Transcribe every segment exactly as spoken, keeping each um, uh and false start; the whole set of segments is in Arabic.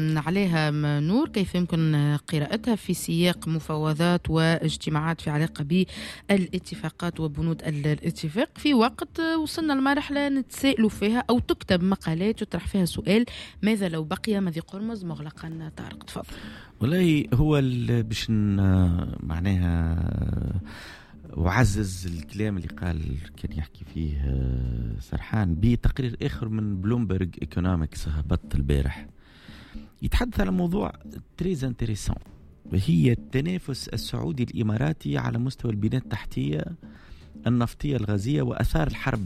عليها نور، كيف يمكن قراءتها في سياق مفاوضات واجتماعات في علاقة بالاتفاقات وبنود الاتفاق، في وقت وصلنا لمرحلة نتسائلوا فيها أو تكتب مقالات يطرح فيها سؤال: ماذا لو بقي مذي قرمز مغلقا؟ طارق تفضل. والله هو باش معناها وعزز الكلام اللي قال كان يحكي فيه سرحان بتقرير آخر من بلومبرغ ايكونومكس هبط البارح، يتحدث على موضوع تريز انتريسون، وهي التنافس السعودي الإماراتي على مستوى البنية التحتية النفطية الغازية وأثار الحرب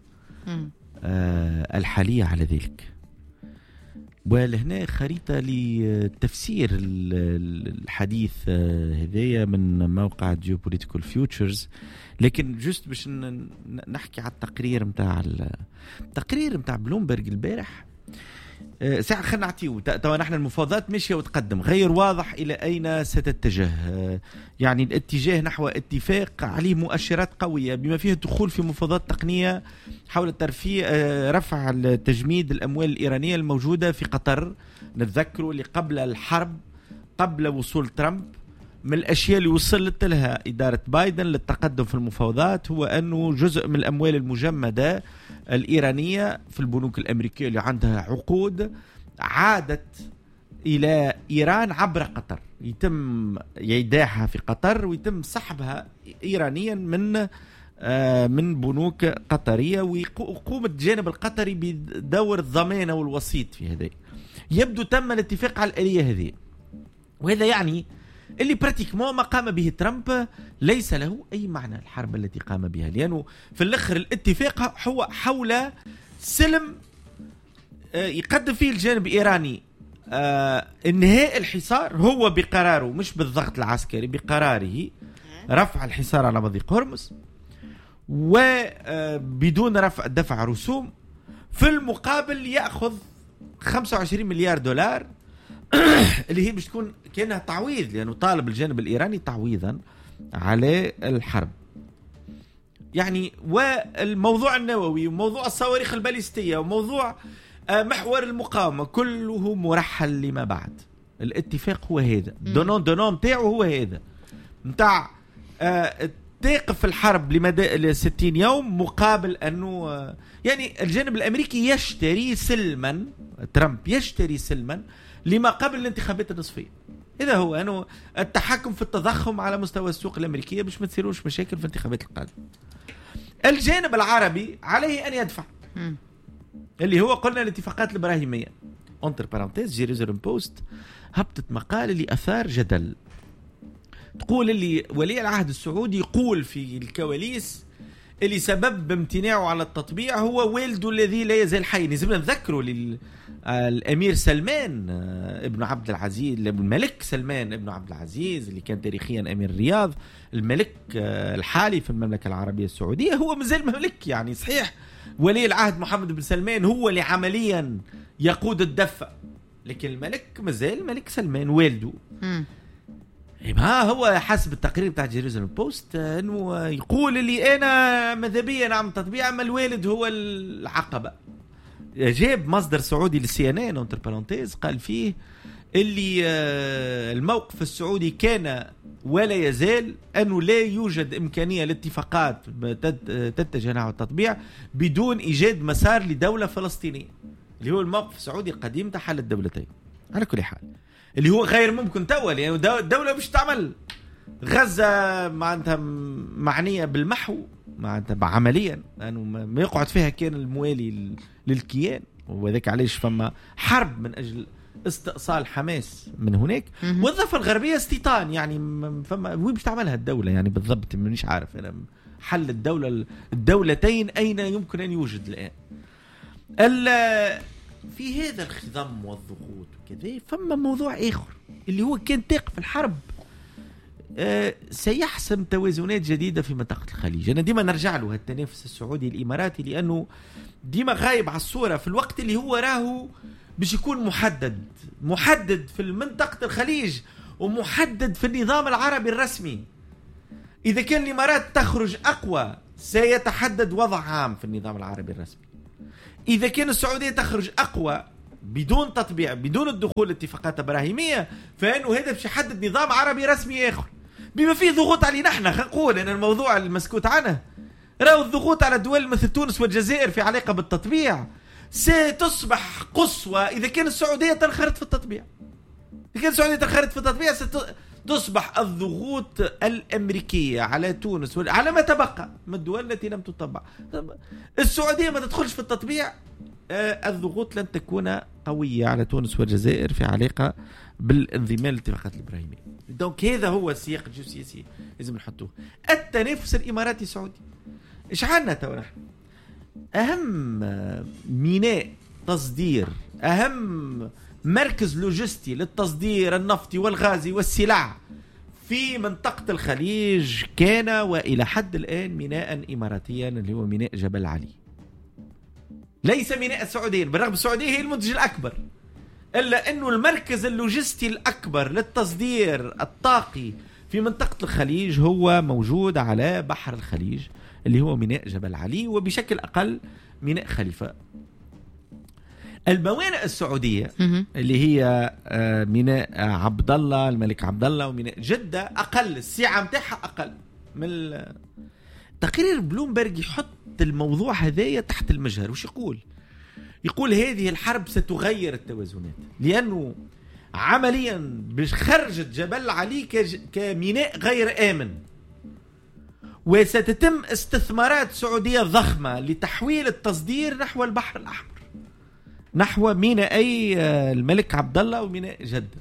آه الحالية على ذلك. ولهنا خريطة لتفسير الحديث هذايا من موقع جيوبوليتيكال فيوتشرز. لكن جست باش نحكي على التقرير متاع التقرير متاع بلومبرغ البارح. ساعة خلنا نعطيو طبعا نحن المفاوضات ماشية وتقدم، غير واضح إلى أين ستتجه. يعني الاتجاه نحو اتفاق عليه مؤشرات قوية بما فيه الدخول في مفاوضات تقنية حول ترفيع رفع تجميد الأموال الإيرانية الموجودة في قطر. نتذكروا اللي قبل الحرب قبل وصول ترامب من الأشياء اللي وصلت لها إدارة بايدن للتقدم في المفاوضات هو أنه جزء من الأموال المجمدة الإيرانية في البنوك الأمريكية اللي عندها عقود عادت إلى إيران عبر قطر، يتم إيداعها في قطر ويتم سحبها إيرانيا من آه من بنوك قطرية، ويقوم الجانب القطري بدور الضمانة والوسيط في هذا. يبدو تم الاتفاق على الآلية هذه، وهذا يعني اللي براتيكمون ما قام به ترامب ليس له أي معنى الحرب التي قام بها، لأنه في الآخر الاتفاق هو حول سلم يقدم فيه الجانب الإيراني انهاء الحصار، هو بقراره مش بالضغط العسكري، بقراره رفع الحصار على مضيق هرمز وبدون رفع دفع رسوم، في المقابل يأخذ خمسة وعشرين مليار دولار اللي هي مش تكون كأنها تعويض، لأنه طالب الجانب الإيراني تعويضا على الحرب. يعني والموضوع النووي وموضوع الصواريخ الباليستية وموضوع محور المقاومة كله مرحل لما بعد. الاتفاق هو هذا، دونون دونون متاعه هو هذا متاع تقف الحرب لمدى ستين يوم مقابل أنه يعني الجانب الأمريكي يشتري سلما، ترامب يشتري سلما لما قبل الانتخابات النصفية. إذا هو أنه التحكم في التضخم على مستوى السوق الأمريكية باش ما تصيروش مشاكل في الانتخابات القادمة. الجانب العربي عليه أن يدفع اللي هو قلنا الاتفاقات الإبراهيمية. انتر بارانتيز جيروزاليم بوست هبطت مقال اللي أثار جدل، تقول اللي ولي العهد السعودي يقول في الكواليس اللي سبب امتناعه على التطبيع هو والده الذي لا يزال حي. لازمنا نذكره للأمير سلمان ابن عبد العزيز، الملك سلمان ابن عبد العزيز اللي كان تاريخيا أمير الرياض، الملك الحالي في المملكة العربية السعودية، هو مازال ملك. يعني صحيح ولي العهد محمد بن سلمان هو اللي عمليا يقود الدفة، لكن الملك مازال ملك سلمان والده. ما هو حسب التقرير بتاع جيروزاليم بوست انه يقول اللي انا مذهبيا نعم تطبيع، اما الوالد هو العقبة. جاب مصدر سعودي للسي ان ان انتر بارانتيز قال فيه اللي الموقف السعودي كان ولا يزال انه لا يوجد امكانية لاتفاقات تتجه نحو التطبيع بدون ايجاد مسار لدولة فلسطينية، اللي هو الموقف السعودي القديم تحل الدولتين. على كل حال اللي هو غير ممكن توا، لأنه يعني الدولة مش تعمل غزة معناتها معنية بالمحو معناتها عمليا، لأنه يعني ما يقعد فيها كان الموالي للكيان، وذلك عليش فما حرب من أجل استئصال حماس من هناك. والضفة الغربية استيطان، يعني فما وين مش تعملها الدولة يعني بالضبط، مش عارف أنا حل الدولة الدولتين أين يمكن أن يوجد الآن. في هذا الخضم والضغوط وكذا فما موضوع آخر اللي هو كان تقف الحرب آه سيحسم توازنات جديدة في منطقة الخليج. أنا ديما نرجع له التنافس السعودي الإماراتي، لأنه ديما غايب على الصورة في الوقت اللي هو راهو باش يكون محدد محدد في منطقة الخليج ومحدد في النظام العربي الرسمي. إذا كان الإمارات تخرج أقوى سيتحدد وضع عام في النظام العربي الرسمي. إذا كان السعودية تخرج أقوى بدون تطبيع بدون الدخول لاتفاقات ابراهيميه، فانه هذا باش يحدد نظام عربي رسمي اخر بما فيه ضغوط علينا احنا. خلينا نقول ان الموضوع المسكوت عنه راهو الضغوط على دول مثل تونس والجزائر في علاقه بالتطبيع ستصبح قصوى اذا كان السعوديه تنخرط في التطبيع. اذا كان السعوديه تنخرط في التطبيع ستصبح الضغوط الامريكيه على تونس على ما تبقى من الدول التي لم تطبع. السعوديه ما تدخلش في التطبيع، الضغوط لن تكون قويه على تونس والجزائر في علاقه بالانضمام للاتفاقات الابراهيميه. دونك هذا هو السياق الجيوسياسي لازم نحطوه. التنافس الاماراتي السعودي ايش عندنا تو نحن؟ اهم ميناء تصدير، اهم مركز لوجستي للتصدير النفطي والغازي والسلع في منطقة الخليج كان وإلى حد الآن ميناء إماراتيا اللي هو ميناء جبل علي، ليس ميناء السعودية، بالرغم السعودية هي المنتج الأكبر، إلا أنه المركز اللوجستي الأكبر للتصدير الطاقي في منطقة الخليج هو موجود على بحر الخليج اللي هو ميناء جبل علي، وبشكل أقل ميناء خليفة. الموانئ السعودية اللي هي ميناء عبد الله الملك عبد الله وميناء جدة أقل، السعة متاعها أقل من تقرير بلومبرج. يحط الموضوع هذايا تحت المجهر. وش يقول؟ يقول هذه الحرب ستغير التوازنات، لأنه عمليا بخرجت جبل علي كميناء غير آمن، وستتم استثمارات سعودية ضخمة لتحويل التصدير نحو البحر الأحمر، نحو ميناءي الملك عبد الله وميناء جدة.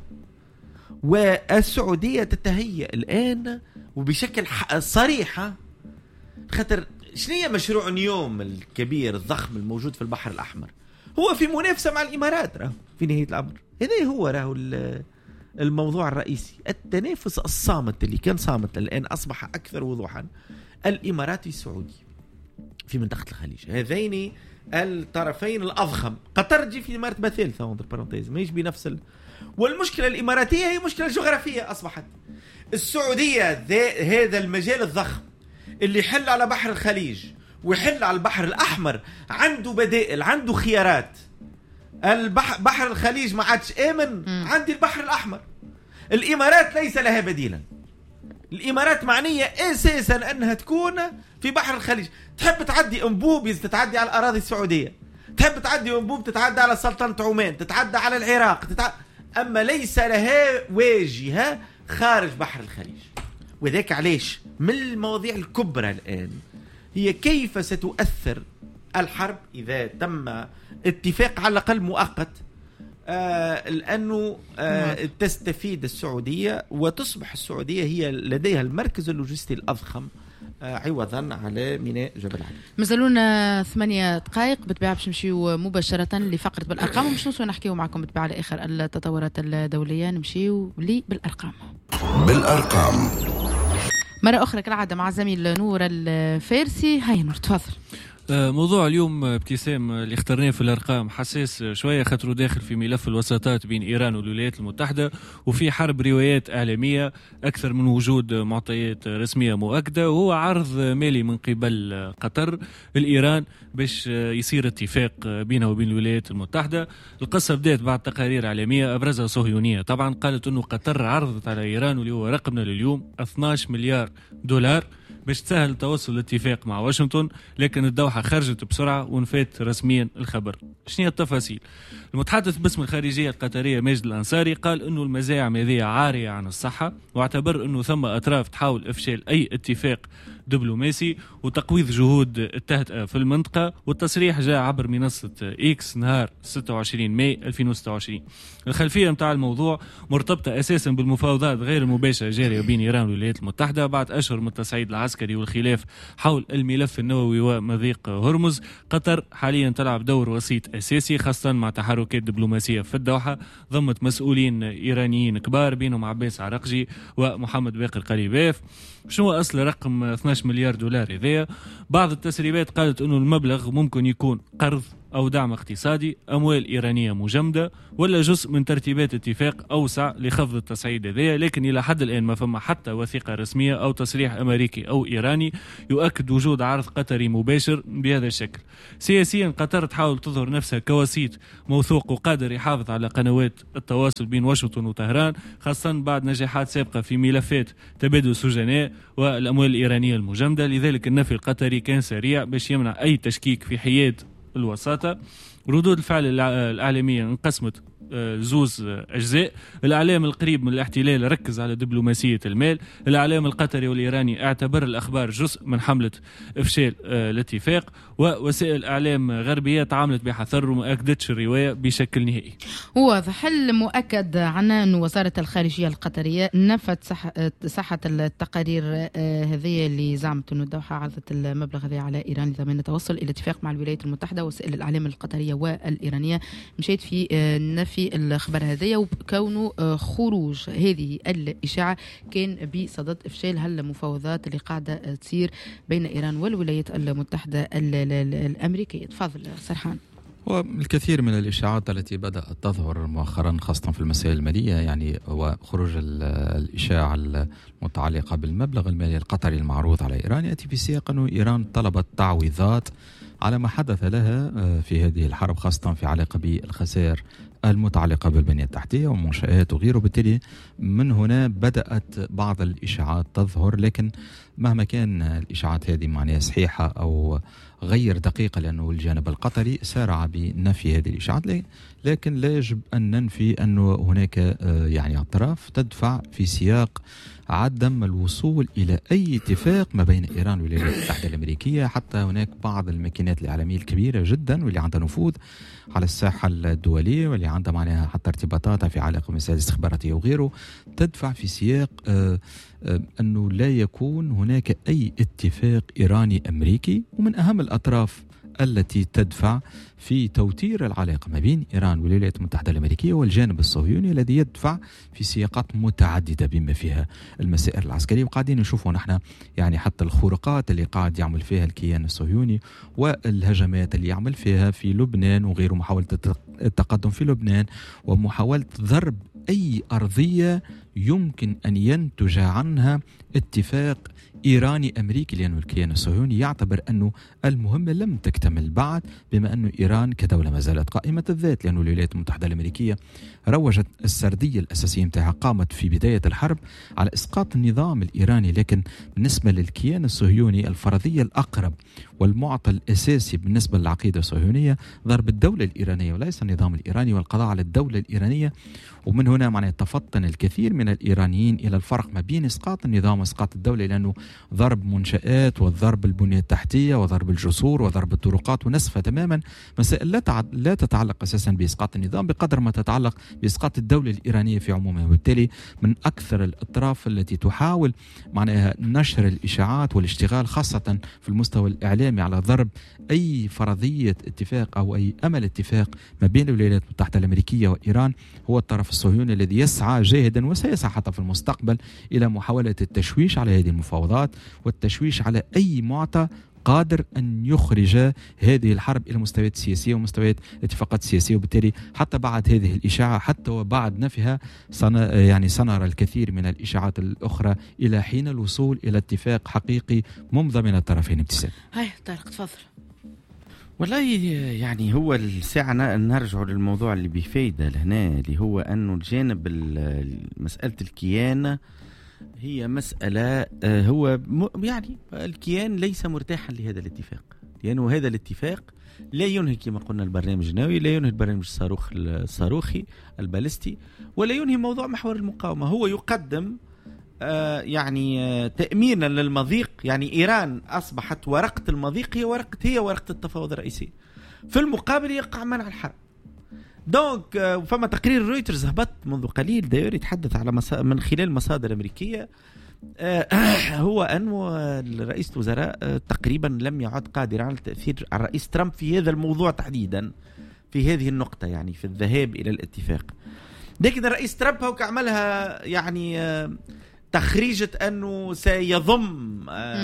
والسعودية تتهيأ الآن وبشكل صريحة، خاطر شنية مشروع نيوم الكبير الضخم الموجود في البحر الأحمر هو في منافسة مع الإمارات. راه في نهاية الأمر هذا هو راه الموضوع الرئيسي. التنافس الصامت اللي كان صامت الآن أصبح أكثر وضوحا، الإماراتي السعودي في منطقة الخليج. هذين الطرفين الأضخم. قطر تجي في مرتبة ثالثة وندر بارنتيز، ما يجي بنفس ال... والمشكلة الإماراتية هي مشكلة جغرافية أصبحت. السعودية هذا المجال الضخم اللي يحل على بحر الخليج ويحل على البحر الأحمر عنده بدائل، عنده خيارات. البحر بحر الخليج ما عادش آمن، عندي البحر الأحمر. الإمارات ليس لها بديلا. الإمارات معنية أساسا أنها تكون في بحر الخليج. تحب تعدي أنبوب تتعدي على الأراضي السعودية، تحب تعدي أنبوب تتعدى على سلطنة عمان، تتعدى على العراق، تتعدى... أما ليس لها واجهة خارج بحر الخليج. وذاك علاش من المواضيع الكبرى الآن هي كيف ستؤثر الحرب إذا تم اتفاق على الأقل مؤقت، آه لأنه آه تستفيد السعودية وتصبح السعودية هي لديها المركز اللوجستي الأضخم آه عوضا على ميناء جبل علي. مازالونا ثمانية دقائق بالطبيعة باش نمشيو مباشرة لفقرة بالأرقام، ومش نسوا نحكيو معكم بالطبيعة على آخر التطورات الدولية. نمشيو لي بالأرقام. بالأرقام مرة أخرى كالعادة مع زميل نور الفارسي. هاي نور تفضل. موضوع اليوم ابتسام اللي اخترناه في الأرقام حساس شوية، خاطرو داخل في ملف الوساطات بين إيران والولايات المتحدة، وفي حرب روايات إعلامية أكثر من وجود معطيات رسمية مؤكدة، وهو عرض مالي من قبل قطر لإيران باش يصير اتفاق بينه وبين الولايات المتحدة. القصة بدأت بعد تقارير إعلامية أبرزها صهيونية طبعا، قالت أنه قطر عرضت على إيران، واللي هو رقمنا لليوم اثناشر مليار دولار باش تسهل التوصل لاتفاق مع واشنطن، لكن الدوحة خرجت بسرعة ونفات رسميا الخبر. شنو التفاصيل؟ المتحدث باسم الخارجية القطرية ماجد الأنصاري قال أنه المزاعم هذه عارية عن الصحة، واعتبر أنه ثم أطراف تحاول إفشال أي اتفاق دبلوماسي وتقويض جهود التهدئة في المنطقة. والتصريح جاء عبر منصة إكس نهار ستة وعشرين ماي ألفين وستة وعشرين. الخلفية متاع الموضوع مرتبطة أساسا بالمفاوضات غير المباشرة جارية بين إيران والولايات المتحدة بعد أشهر من التصعيد العسكري والخلاف حول الملف النووي ومضيق هرمز. قطر حاليا تلعب دور وسيط أساسي، خاصة مع تحركات دبلوماسية في الدوحة ضمت مسؤولين إيرانيين كبار بينهم عباس عرقجي ومحمد باقر قليباف. شنو أصل رقم اثناشر مليار دولار هذا؟ بعض التسريبات قالت أنه المبلغ ممكن يكون قرض أو دعم اقتصادي، أموال إيرانية مجمدة، ولا جزء من ترتيبات اتفاق أوسع لخفض التصعيد هذا. لكن إلى حد الآن ما فما حتى وثيقة رسمية أو تصريح أمريكي أو إيراني يؤكد وجود عرض قطري مباشر بهذا الشكل. سياسيا قطر تحاول تظهر نفسها كوسيط موثوق وقادر يحافظ على قنوات التواصل بين واشنطن وطهران، خاصة بعد نجاحات سابقة في ملفات تبادل سجناء والأموال الإيرانية المجمدة. لذلك النفي القطري كان سريع باش يمنع أي تشكيك في حياد الوساطة. ردود الفعل الإعلامية انقسمت زوز أجزاء. الإعلام القريب من الاحتلال ركز على دبلوماسية المال، الإعلام القطري والإيراني اعتبر الأخبار جزء من حملة إفشال الاتفاق، ووسائل إعلام غربية تعاملت بحذر وما أكدتش الرواية بشكل نهائي. واضح المؤكد عنا أن وزارة الخارجية القطرية نفت صحة, صحة التقارير هذه اللي زعمت أن الدوحة عرضت المبلغ هذا على إيران لضمان التوصل إلى اتفاق مع الولايات المتحدة. وسائل الإعلام القطرية والإيرانية مشيت في نفي الخبر هذايا، وكونه خروج هذه الإشاعة كان بصدد إفشال هالمفاوضات اللي قاعدة تصير بين إيران والولايات المتحدة الأمريكية. تفضل سرحان. والكثير من الإشاعات التي بدأت تظهر مؤخرا خاصة في المسائل المالية، يعني هو خروج الإشاعة المتعلقة بالمبلغ المالي القطري المعروض على إيران يأتي في سياق أنه إيران طلبت تعويضات على ما حدث لها في هذه الحرب، خاصة في علاقة بالخسائر المتعلقة بالبنية التحتية ومنشآت وغيره. بالتالي من هنا بدأت بعض الإشاعات تظهر، لكن مهما كان الإشاعات هذه معناها صحيحة أو غير دقيقة، لأنه الجانب القطري سارع بنفي هذه الإشاعات، لكن لا يجب أن ننفي أنه هناك يعني أطراف تدفع في سياق عدم الوصول إلى أي اتفاق ما بين إيران والولايات المتحدة الأمريكية. حتى هناك بعض الماكينات الإعلامية الكبيرة جدا واللي عندها نفوذ على الساحة الدولية واللي عندها معناها حتى ارتباطاتها في علاقة بالمسائل الاستخباراتية وغيره تدفع في سياق آه آه أنه لا يكون هناك أي اتفاق إيراني أمريكي. ومن أهم الأطراف التي تدفع في توتير العلاقة ما بين إيران والولايات المتحدة الأمريكية والجانب الصهيوني الذي يدفع في سياقات متعددة بما فيها المسائل العسكرية. وقاعدين نشوفوا نحن يعني حتى الخروقات اللي قاعد يعمل فيها الكيان الصهيوني والهجمات اللي يعمل فيها في لبنان وغيره، محاولة التقدم في لبنان ومحاولة ضرب أي أرضية يمكن أن ينتج عنها اتفاق إيراني أمريكي، لأنه الكيان الصهيوني يعتبر أنه المهمة لم تكتمل بعد، بما أنه إيران كدولة ما زالت قائمة الذات، لأنه الولايات المتحدة الأمريكية روجت السردية الأساسية متاعها قامت في بداية الحرب على إسقاط النظام الإيراني. لكن بالنسبة للكيان الصهيوني الفرضية الأقرب والمعطى الأساسي بالنسبة للعقيدة الصهيونية ضرب الدولة الإيرانية وليس النظام الإيراني والقضاء على الدولة الإيرانية. ومن هنا معنى تفطن الكثير من الإيرانيين إلى الفرق ما بين إسقاط النظام وإسقاط الدولة، لأنه ضرب منشآت وضرب البنية التحتية وضرب الجسور وضرب الطرقات ونسفها تماما مسائل لا تع... لا تتعلق أساسا بإسقاط النظام بقدر ما تتعلق بإسقاط الدولة الإيرانية في عمومها. وبالتالي من أكثر الأطراف التي تحاول معناها نشر الإشاعات والاشتغال خاصة في المستوى الإعلامي على ضرب أي فرضية اتفاق أو أي أمل اتفاق ما بين الولايات المتحدة الأمريكية وإيران هو الطرف الصهيوني الذي يسعى جاهدا وسيسعى حتى في المستقبل إلى محاولة التشويش على هذه المفاوضات والتشويش على أي معطى قادر أن يخرج هذه الحرب إلى مستويات سياسية ومستويات اتفاقات سياسية. وبالتالي حتى بعد هذه الإشاعة حتى وبعد نفيها يعني سنرى الكثير من الإشاعات الأخرى إلى حين الوصول إلى اتفاق حقيقي ممضى من الطرفين. ابتسام. هاي طارق تفضل. والله يعني هو الساعة نرجع للموضوع اللي بفايدة لهنا، اللي هو أنه الجانب مسألة الكيان هي مسألة هو يعني الكيان ليس مرتاحا لهذا الاتفاق، لأنه هذا الاتفاق لا ينهي كما قلنا البرنامج النووي، لا ينهي البرنامج الصاروخ الصاروخي البالستي، ولا ينهي موضوع محور المقاومة. هو يقدم آه يعني آه تأمينا للمضيق. يعني إيران أصبحت ورقة المضيق هي ورقة هي ورقة التفاوض الرئيسية، في المقابل يقع منع الحرب. دونك آه فما تقرير رويترز هبط منذ قليل داير يتحدث على مسا من خلال مصادر أمريكية آه هو أنه رئيس الوزراء آه تقريبا لم يعد قادر على التأثير على الرئيس ترامب في هذا الموضوع تحديدا، في هذه النقطة يعني في الذهاب إلى الاتفاق. لكن الرئيس ترامب هو كعملها يعني آه تخريجة أنه سيضم آه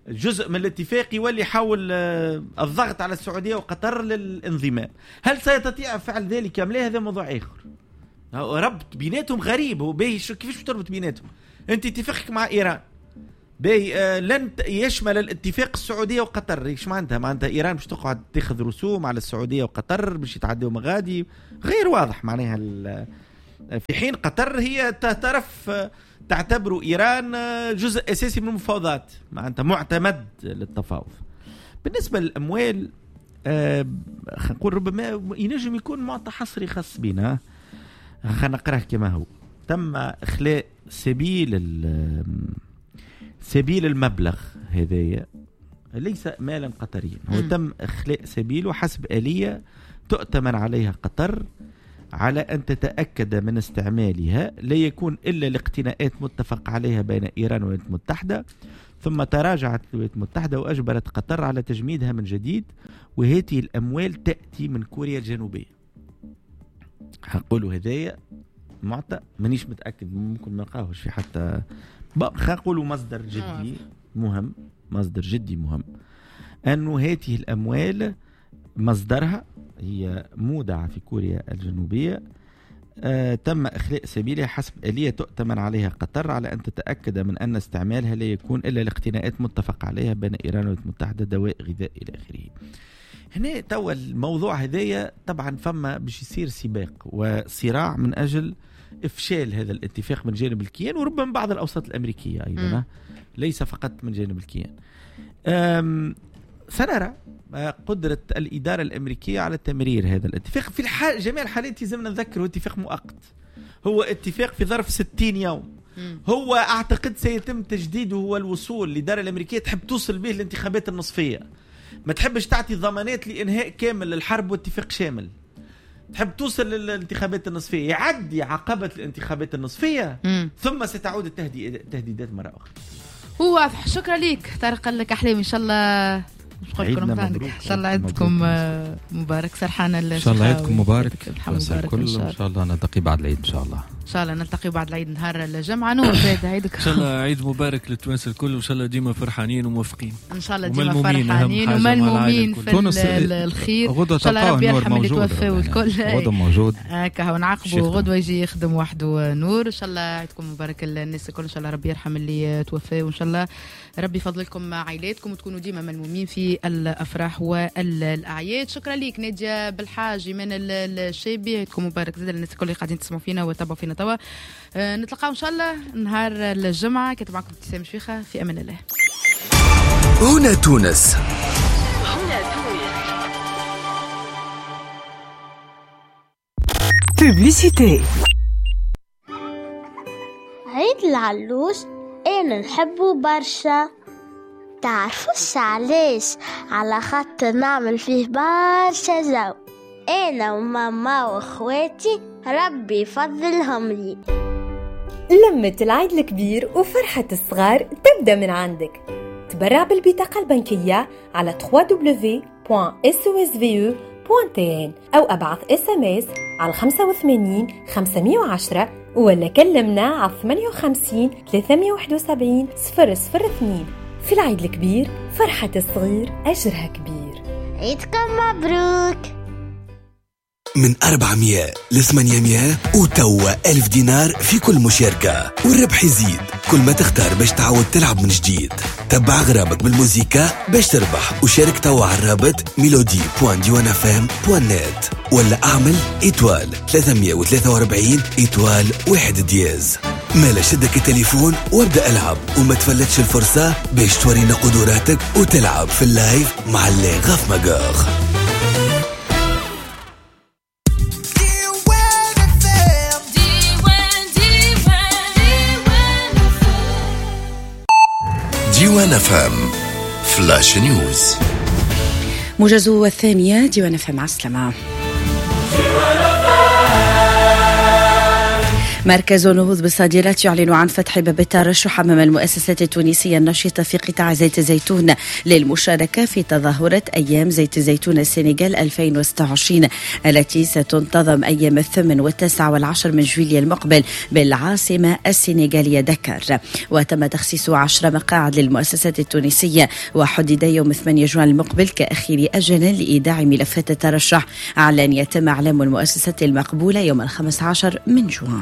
جزء من الاتفاق يولي يحاول الضغط على السعودية وقطر للانضمام. هل سيستطيع فعل ذلك أم لا؟ هذا موضوع آخر. ربط بيناتهم غريب. هو باهي كيفاش تربط بيناتهم؟ أنت اتفاقك مع إيران باهي لن يشمل الاتفاق السعودية وقطر. ايش معناتها؟ معناتها إيران باش تقعد تاخذ رسوم على السعودية وقطر باش يتعدوا مغادي؟ غير واضح معناها. في حين قطر هي طرف تعتبر إيران جزء أساسي من المفاوضات، معناتها معتمد للتفاوض. بالنسبة للأموال أه خلينا نقول ربما ينجم يكون معطى حصري خاص بنا. خلينا نقراه كما هو. تم إخلاء سبيل سبيل المبلغ هذايا ليس مالا قطريا، هو م. تم إخلاء سبيله حسب آلية تؤتمن عليها قطر على أن تتأكد من استعمالها، لا يكون إلا لاقتناءات متفق عليها بين إيران والولايات المتحدة. ثم تراجعت الولايات المتحدة وأجبرت قطر على تجميدها من جديد، وهذه الأموال تأتي من كوريا الجنوبية. هنقولوا هدايا معطى مانيش متأكد، ممكن ما نلقاوش في حتى هنقولوا مصدر جدي مهم، مصدر جدي مهم أنه هذه الأموال مصدرها هي مودعة في كوريا الجنوبية. آه تم إخلاء سبيلها حسب آلية تؤتمن عليها قطر على أن تتأكد من أن استعمالها لا يكون إلا لاقتناءات متفق عليها بين إيران والولايات المتحدة، دواء، غذاء إلى آخره. هنا توا الموضوع هذايا طبعا فما باش يصير سباق وصراع من أجل إفشال هذا الاتفاق من جانب الكيان، وربما بعض الأوساط الأمريكية أيضا، ليس فقط من جانب الكيان. سنرى قدرة الإدارة الأمريكية على تمرير هذا الاتفاق. في الحال جميع الحالات لازمنا نذكر هو اتفاق مؤقت، هو اتفاق في ظرف ستين يوم. هو أعتقد سيتم تجديده والوصول. الإدارة الأمريكية تحب توصل به الانتخابات النصفية، ما تحبش تعطي ضمانات لإنهاء كامل للحرب واتفاق شامل، تحب توصل للانتخابات النصفية، يعدي عقبة الانتخابات النصفية مم. ثم ستعود التهديدات مرة أخرى. هو واضح. شكرا لك طارق لك أحلام. إن شاء الله عيدنا مبروك. إن شاء الله عيدكم مبارك. سرحانة إن شاء الله عيدكم مبارك. مبارك إن شاء الله نلتقي بعد العيد. إن شاء الله إن شاء الله نلتقي بعد العيد نهار الجمعة. نور زاد عيدك إن شاء الله. عيد مبارك للتوانسة الكل، وإن شاء الله ديما فرحانين وموفقين. إن شاء الله ديما فرحانين وملمومين في الخير. غدوة إن شاء الله ربي يرحم اللي توفوا الكل. غدوة موجود هكا ونعاقبوا غدوة يجي يخدم وحده نور. إن شاء الله عيدكم مبارك الناس الكل. إن شاء الله ربي يرحم اللي توفوا، وإن شاء الله ربي يفضلكم مع عائلاتكم وتكونوا ديما ملمومين في الأفراح والأعياد. شكرا لك نادية بالحاج من الشابي. عيدكم مبارك زاد الناس الكل اللي قاعدين تسمعوا فينا وتابعوا فينا توا. أه نتلقاو إن شاء الله نهار الجمعة. كنت معكم ابتسام شفيخة في أمان الله. هنا تونس. هنا تونس. بوبليسيتي. عيد العلوش أنا نحبه برشا. تعرفوش علاش؟ على خاطر نعمل فيه برشا جو، أنا وماما وأخواتي ربي يفضلهم لي. لمة العيد الكبير وفرحة الصغار تبدأ من عندك. تبرع بالبطاقة البنكية على دبليو دبليو دبليو دوت اس او اس في او دوت تي ان أو أبعث اس ام اس على خمسة وثمانين خمسمية وعشرة ولا كلمنا على ثمانية وخمسين ثلاثمية وواحد وسبعين صفر صفر اثنين. في العيد الكبير فرحة الصغير أجرها كبير. عيدكم مبروك. من أربعمية لثمانمية وتوا ألف دينار في كل مشاركة، والربح يزيد كل ما تختار باش تعود تلعب من جديد. تبع غرامك بالموسيقى باش تربح، وشارك توا على الرابط ميلودي دوت ديوان اف ام دوت نت ولا أعمل إيتوال ثلاثمية وثلاثة وأربعين إيتوال واحد دياز. مالا شدك التليفون وابدأ ألعب، وما تفلتش الفرصة باش تورينا قدراتك وتلعب في اللايف مع اللي غاف مقاغ. ديوان اف ام فلاش نيوز. موجز الثانية ديوان اف ام. مع السلامة. مركز نهوض بالصادرات يعلن عن فتح باب الترشح أمام المؤسسات التونسية النشطة في قطاع زيت الزيتون للمشاركة في تظاهرة أيام زيت الزيتون السنغال ألفين وستة وعشرين التي ستنتظم أيام الثامن والتاسع والعشر من جويلية المقبل بالعاصمة السنغالية دكار. وتم تخصيص عشر مقاعد للمؤسسات التونسية، وحدد يوم ثمانية جوان المقبل كآخر أجل لإيداع ملفات الترشح على أن يتم إعلام المؤسسات المقبولة يوم الخامس عشر من جوان.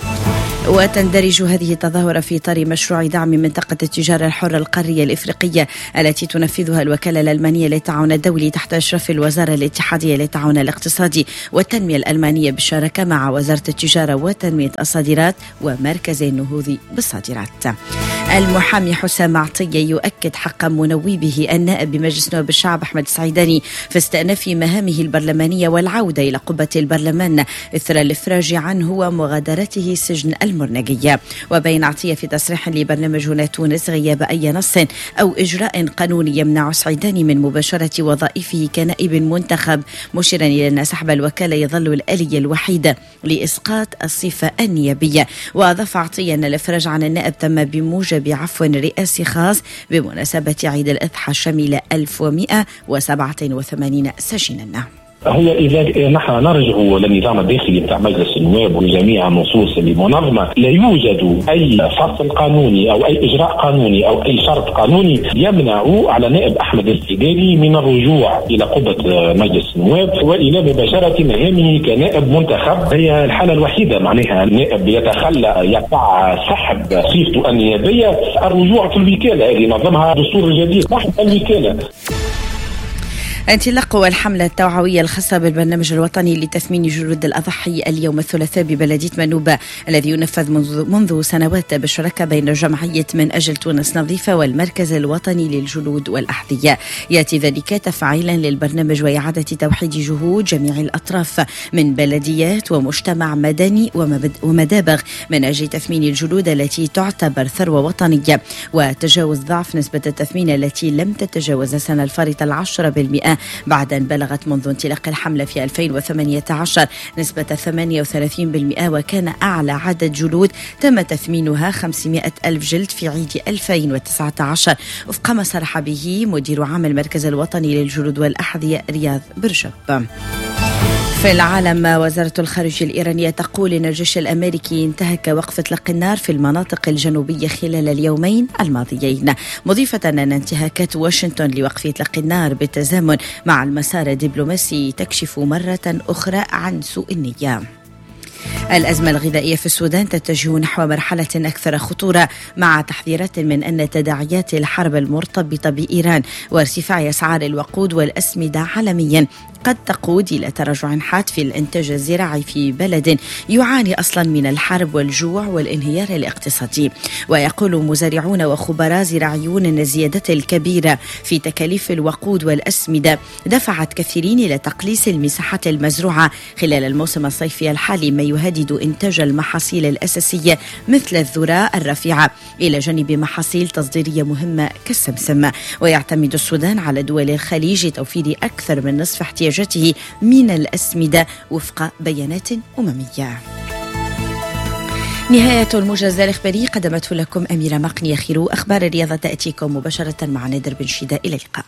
وتندرج هذه التظاهرة في إطار مشروع دعم منطقة التجارة الحرة القارية الإفريقية التي تنفذها الوكالة الألمانية للتعاون الدولي تحت إشراف الوزارة الاتحادية للتعاون الاقتصادي والتنمية الألمانية بالشراكة مع وزارة التجارة وتنمية الصادرات ومركز النهوض بالصادرات. المحامي حسام عطية يؤكد حق منوبه النائب بمجلس نواب الشعب أحمد السعيداني في استئناف مهامه البرلمانية والعودة إلى قبة البرلمان إثر الإفراج عنه ومغادرته سجن المرنقية. وبين عطية في تصريح لبرنامج هنا تونس غياب أي نص أو إجراء قانوني يمنع السعيداني من مباشرة وظائفه كنائب منتخب، مشيرا إلى أن سحب الوكالة يظل الآلية الوحيدة لإسقاط الصفة النيابية. وأضاف عطية أن الإفراج عن النائب تم بموجب بعفو رئاسي خاص بمناسبة عيد الأضحى الشامل ألف ومئة وسبعة وثمانين سجنا. هو إذا نحن نرجع للنظام الداخلي بتاع مجلس النواب وجميع النصوص المنظمة، لا يوجد أي فصل قانوني أو أي إجراء قانوني أو أي شرط قانوني يمنع على نائب أحمد السعيداني من الرجوع إلى قبة مجلس النواب وإلى مباشرة مهامه كنائب منتخب. هي الحالة الوحيدة معناها النائب يتخلى يقع سحب صفته النيابية، الرجوع في الوكالة اللي نظمها الدستور الجديد تحت الوكالة. انطلاق الحملة التوعوية الخاصة بالبرنامج الوطني لتثمين جلود الأضحي اليوم الثلاثاء ببلدية منوبة الذي ينفذ منذ, منذ سنوات بالشراكة بين جمعية من أجل تونس نظيفة والمركز الوطني للجلود والأحذية. يأتي ذلك تفعيلا للبرنامج وإعادة توحيد جهود جميع الأطراف من بلديات ومجتمع مدني ومدابغ من أجل تثمين الجلود التي تعتبر ثروة وطنية وتجاوز ضعف نسبة التثمين التي لم تتجاوز السنة الفارطة العشرة بالمئة بعد أن بلغت منذ انطلاق الحملة في ألفين وثمانية عشر نسبة ثمانية وثلاثين بالمئة، وكان أعلى عدد جلود تم تثمينها خمسمائة ألف جلد في عيد ألفين وتسعة عشر وفق ما صرح به مدير عام المركز الوطني للجلود والأحذية رياض برجب. في العالم، وزارة الخارجية الإيرانية تقول إن الجيش الأمريكي انتهك وقف إطلاق النار في المناطق الجنوبية خلال اليومين الماضيين، مضيفة أن انتهاكات واشنطن لوقف إطلاق النار بالتزامن مع المسار الدبلوماسي تكشف مرة أخرى عن سوء النية. الأزمة الغذائية في السودان تتجه نحو مرحلة أكثر خطورة مع تحذيرات من أن تداعيات الحرب المرتبطة بإيران وارتفاع أسعار الوقود والأسمدة عالميا قد تقود إلى تراجع حاد في الإنتاج الزراعي في بلد يعاني أصلا من الحرب والجوع والانهيار الاقتصادي. ويقول مزارعون وخبراء زراعيون أن الزيادة الكبيرة في تكاليف الوقود والأسمدة دفعت كثيرين إلى تقليص المساحات المزروعة خلال الموسم الصيفي الحالي، ما يهدد إنتاج المحاصيل الأساسية مثل الذرة الرفيعة إلى جانب محاصيل تصديرية مهمة كالسمسم. ويعتمد السودان على دول الخليج لتوفير أكثر من نصف احتياجاته من الأسمدة وفق بيانات أممية. نهاية الموجز الإخباري قدمته لكم أميرة مقني خيرو. أخبار الرياضة تأتيكم مباشرة مع نادر بن شيدة. إلى اللقاء.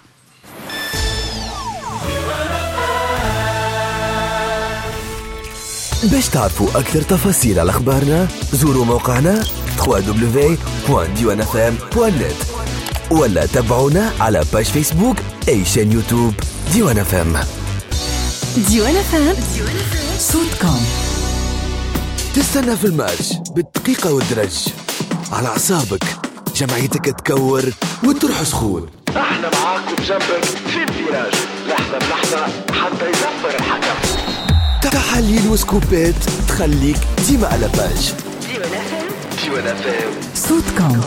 باش تعرفوا أكثر تفاصيل على أخبارنا زوروا موقعنا دبليو دبليو دبليو دوت ديوان اف ام دوت نت ولا تابعونا على باج فيسبوك أي شان يوتيوب ديوان اف ام. ديوان اف ام صوتكم. تستنى في الماتش بالدقيقة والدرج على أعصابك، جمعيتك تكور وتروح سخون. احنا معاكم جنبك في الفيراج لحظة بلحظة حتى يصفر الحكم. تحاليل وسكوبات تخليك ديما على باج. ديوان اف ام ديوان اف ام صوتكم.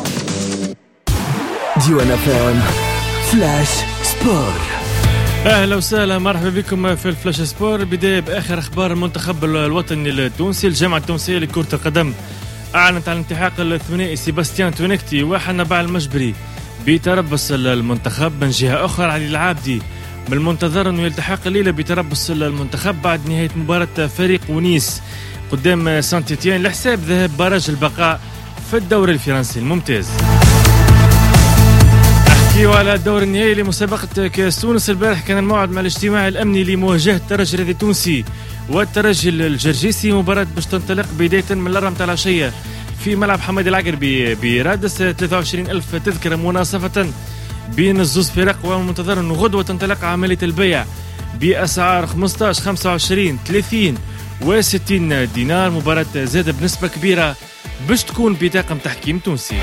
ديوان اف ام فلاش سبور. اهلا وسهلا، مرحبا بكم في الفلاش سبور. بدايه باخر اخبار المنتخب الوطني التونسي. الجامعه التونسيه لكره القدم اعلنت عن التحاق الثنائي سيباستيان تونيكتي وحنبع المجبري بتربص المنتخب. من جهه اخرى علي العابدي من المنتظر انه يلتحق الليله بتربص المنتخب بعد نهايه مباراه فريق ونيس قدام سانت إتيان لحساب ذهاب باراج البقاء في الدوري الفرنسي الممتاز. نحكيو على الدور النهائي لمسابقة كأس تونس. البارح كان الموعد مع الاجتماع الأمني لمواجهة الترجي الرياضي التونسي والترجي الجرجيسي، مباراة باش تنطلق بداية من الأربعة متاع العشية في ملعب حمادي العقربي برادس. ثلاثة وعشرين ألف تذكرة مناصفة بين الزوز فرق، ومنتظر أنه غدوة تنطلق عملية البيع بأسعار خمسطاش خمسة وعشرين ثلاثين وستين دينار. مباراة زادة بنسبة كبيرة باش تكون بطاقم تحكيم تونسي.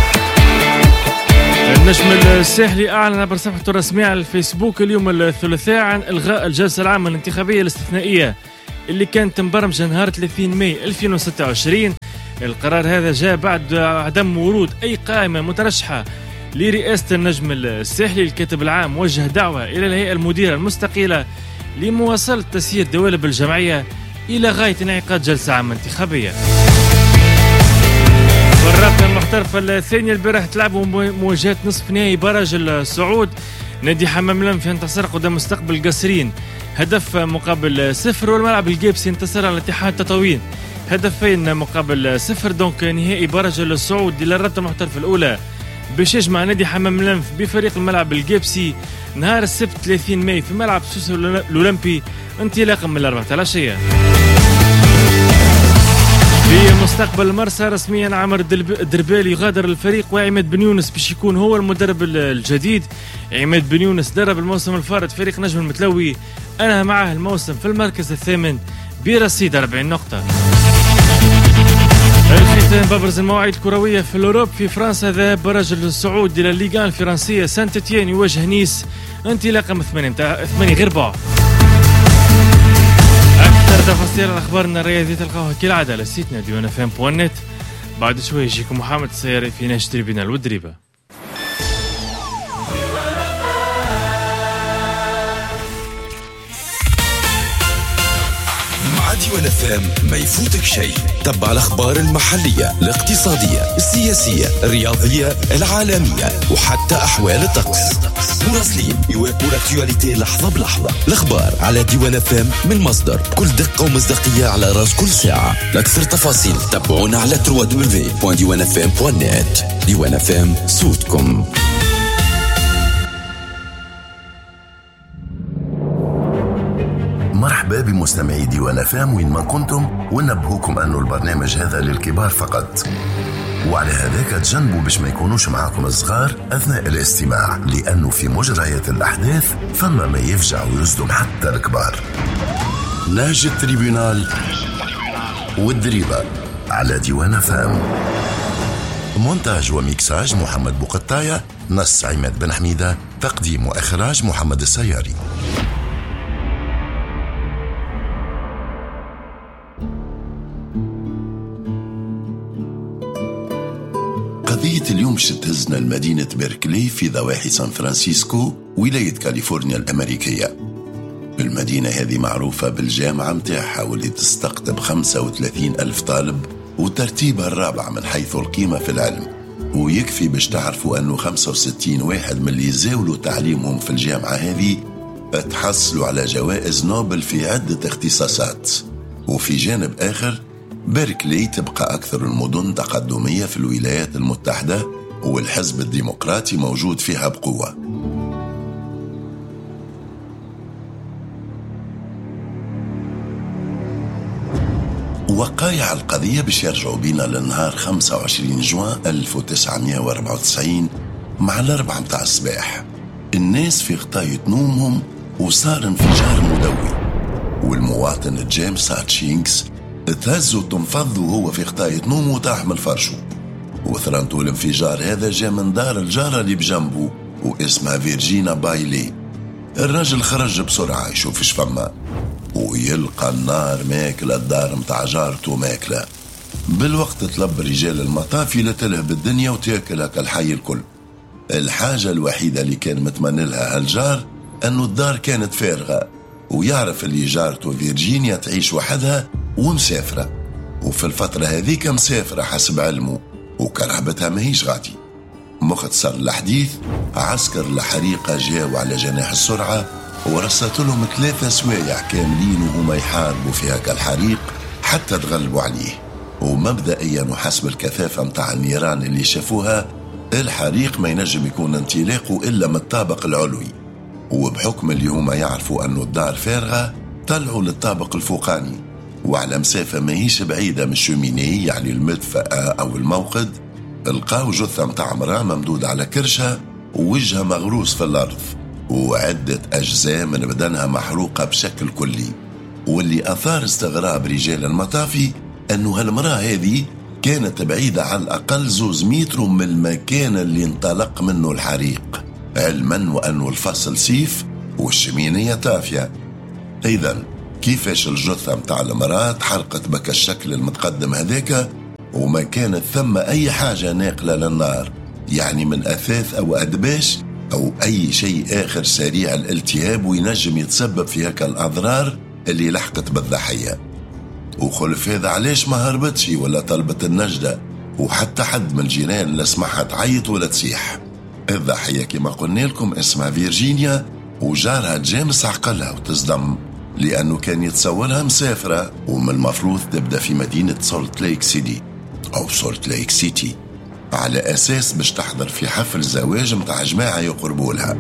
النجم الساحلي أعلن عبر صفحته الرسمية على الفيسبوك اليوم الثلاثاء عن إلغاء الجلسة العامة الانتخابية الاستثنائية اللي كانت مبرمجة نهار ثلاثين ماي ألفين وستة وعشرين. القرار هذا جاء بعد عدم ورود أي قائمة مترشحة لرئاسة النجم الساحلي. الكاتب العام وجه دعوة إلى الهيئة المديرة المستقلة لمواصلة تسيير دوالب الجمعية إلى غاية انعقاد جلسة عامة انتخابية. الرابطة المحترفة الثانية البارح تلعبوا مواجهة نصف نهائي باراج الصعود. نادي حمام لم في انتصار قدام مستقبل القصرين هدف مقابل صفر، والملعب الجيبسي انتصر على اتحاد تطاوين هدفين مقابل صفر. دونك نهائي باراج الصعود للرابطة المحترفة الأولى باش يجمع نادي حمام لنف بفريق الملعب الجيبسي نهار السبت ثلاثين ماي في ملعب سوسو الأولمبي انطلاقا من الأربعة العشية. في مستقبل المرسى رسميا عمر الدربالي يغادر الفريق، وعماد بن يونس باش يكون هو المدرب الجديد. عماد بن يونس درب الموسم الفارط فريق نجم المتلوي، أنهى معه الموسم في المركز الثامن برصيد أربعين نقطة. الختام بابرز المواعيد الكروية في الأوروب. في فرنسا ذهاب باراج الصعود إلى الليغان الفرنسية، سانت إتيان يواجه نيس انطلاقا من ثمانية متاع ثمانية غير بعض. أكثر تفاصيل على أخبارنا الرياضية تلقاوها كالعادة على سيتنا ديوان اف ام بوان نت. بعد شوي يجيكم محمد السياري في ناشط تريبينال والدريبة. مع ديوان اف ام ما يفوتك شيء. تبع الأخبار المحلية، الاقتصادية، السياسية، الرياضية، العالمية، وحتى أحوال الطقس. مراسلين يواكبوا الاكتواليتي لحظة بلحظة. الأخبار على ديوان اف ام من مصدر بكل دقة ومصداقية على راس كل ساعة. لأكثر تفاصيل تابعونا على دبليو دبليو دبليو دوت ديوان اف ام دوت نت. ديوان اف ام صوتكم. مرحبا بمستمعي ديوان اف ام وين ما كنتم، ونبهوكم أنه البرنامج هذا للكبار فقط، وعلى هذاك تجنبوا باش ما يكونوش معاكم الصغار أثناء الاستماع، لأنه في مجريات الأحداث فما ما يفجع ويصدم حتى الكبار. ناجي التريبيونال والدريبة على ديوان اف ام. مونتاج وميكساج محمد بوقطاية، نص عماد بن حميدة، تقديم وإخراج محمد السياري. قضية اليوم شتهزنا لمدينة بيركلي في ضواحي سان فرانسيسكو ولاية كاليفورنيا الأمريكية. المدينة هذه معروفة بالجامعة متاعها واللي تستقطب خمسة وثلاثين ألف طالب، وترتيبها الرابع من حيث القيمة في العلم. ويكفي باش تعرفوا أنه خمسة وستين واحد من اللي زاولوا تعليمهم في الجامعة هذه تحصلوا على جوائز نوبل في عدة اختصاصات. وفي جانب آخر، بيركلي تبقى أكثر المدن تقدمية في الولايات المتحدة، والحزب الديمقراطي موجود فيها بقوة. وقايع القضية باش يرجعوا بينا للنهار خمسة وعشرين جوان ألف وتسعمائة وأربعة وتسعين مع الأربعة متاع الصباح. الناس في غطاية نومهم وصار انفجار مدوي، والمواطن جيمس هاتشينكس تهز وتنفض وهو في غطاية نومه وطاح من فرشه. وثرنته الانفجار هذا جاء من دار الجارة اللي بجنبه واسمها فيرجينا بايلي. الرجل خرج بسرعة يشوف اش فما، ويلقى النار ماكلة الدار متاع جارته ماكلة. بالوقت طلب رجال المطافي لتلهب الدنيا وتاكلها كالحي الكل. الحاجة الوحيدة اللي كان متمنى لها هالجار أنه الدار كانت فارغة، ويعرف اللي جارته فيرجينيا تعيش وحدها ومسافرة، وفي الفترة هذيك مسافرة حسب علمه، وكرهبتها ماهيش غادي. مختصر الحديث، عسكر الحريقة جاوا على جناح السرعة ورصت لهم ثلاثة سوايع كاملين وهما يحاربوا في هكا الحريق حتى تغلبوا عليه. ومبدئيا وحسب الكثافة متاع النيران اللي شافوها، الحريق ما ينجم يكون انطلاقه إلا من الطابق العلوي، وبحكم اللي هما يعرفوا أنه الدار فارغة طلعوا للطابق الفوقاني، وعلى مسافة ما هيش بعيدة من الشوميني يعني المدفأة أو الموقد، لقاو جثة متاع امرأة ممدودة على كرشة ووجهها مغروس في الأرض، وعدة أجزاء من بدنها محروقة بشكل كلي. واللي أثار استغراب رجال المطافي أنه هالمرأة هذه كانت بعيدة على الأقل زوز متر من المكان اللي انطلق منه الحريق، علما وأنه الفصل سيف والشمينية طافية. إذن كيفاش الجثة متاع المرأة تحرقت بك الشكل المتقدم هذاك وما كانت ثم أي حاجة ناقلة للنار، يعني من أثاث أو أدباش أو أي شيء آخر سريع الالتهاب وينجم يتسبب في هكا الأضرار اللي لحقت بالضحية. وخلف هذا علاش ما هربتش ولا طلبت النجدة، وحتى حد من الجيران لا سمعها تعيط ولا تسيح. الضحية كما قلنا لكم اسمها فيرجينيا، وجارها جامس عقلها وتصدم لأنه كان يتصورها مسافرة ومن المفروض تبدأ في مدينة سولت ليك سيتي أو سولت ليك سيتي على أساس باش تحضر في حفل زواج متاع جماعة يقربوا لها.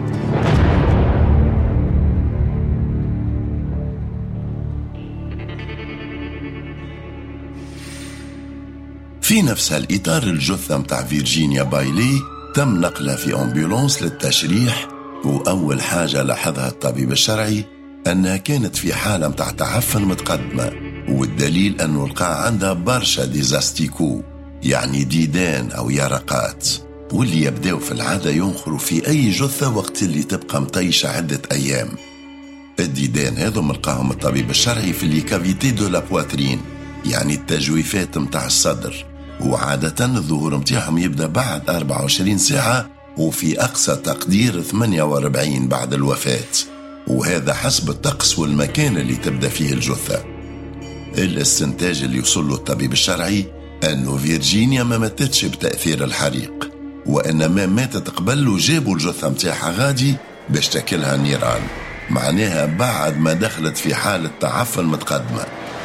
في نفس الإطار الجثة متاع فيرجينيا بايلي تم نقلها في أمبولانس للتشريح، وأول حاجة لاحظها الطبيب الشرعي أنها كانت في حالة متاع تعفن متقدمة، والدليل أنه لقى عندها برشا ديزاستيكو يعني ديدان أو يرقات، واللي يبدأوا في العادة ينخروا في أي جثة وقت اللي تبقى مطيشة عدة أيام. الديدان هذو ملقاهم الطبيب الشرعي في اللي كافيتي دو لا بواترين يعني التجويفات متاع الصدر، وعادة الظهور متاعهم يبدأ بعد أربعة وعشرين ساعة وفي أقصى تقدير ثمانية وأربعين بعد الوفاة، وهذا حسب الطقس والمكان اللي تبدأ فيه الجثة. الاستنتاج اللي يوصل له الطبيب الشرعي أنه فيرجينيا ما ماتتش بتأثير الحريق، وإنما ماتت قبل وجابوا الجثة متاعها غادي باش تاكلها النيران، معناها بعد ما دخلت في حالة تعفن متقدمة.